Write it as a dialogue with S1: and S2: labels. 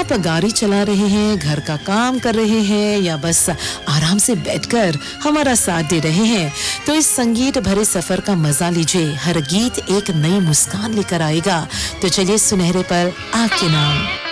S1: आप गाड़ी चला रहे हैं, घर का काम कर रहे हैं या बस आराम से बैठकर हमारा साथ दे रहे हैं, तो इस संगीत भरे सफर का मजा लीजिए। हर गीत एक नई मुस्कान लेकर आएगा। तो चलिए सुनहरे पर आपके नाम।